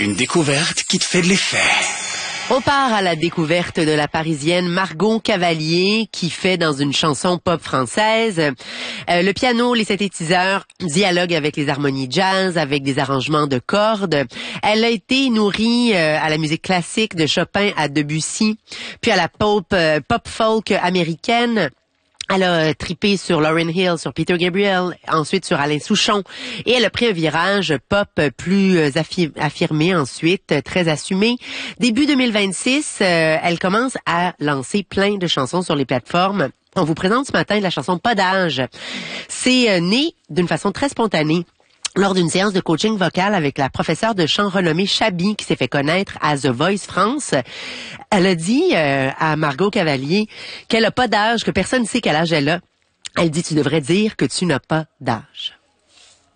Une découverte qui te fait de l'effet. On part à la découverte de la Parisienne Margot Cavalier qui fait dans une chanson pop française. Le piano, les synthétiseurs dialoguent avec les harmonies jazz, avec des arrangements de cordes. Elle a été nourrie à la musique classique de Chopin à Debussy, puis à la pop folk américaine. Elle a trippé sur Lauryn Hill, sur Peter Gabriel, ensuite sur Alain Souchon. Et elle a pris un virage pop plus affirmé ensuite, très assumé. Début 2026, elle commence à lancer plein de chansons sur les plateformes. On vous présente ce matin la chanson Pas d'âge. C'est né d'une façon très spontanée. Lors d'une séance de coaching vocal avec la professeure de chant renommée Chabi, qui s'est fait connaître à The Voice France, elle a dit à Margot Cavalier qu'elle a pas d'âge, que personne ne sait quel âge elle a. Elle dit, tu devrais dire que tu n'as pas d'âge.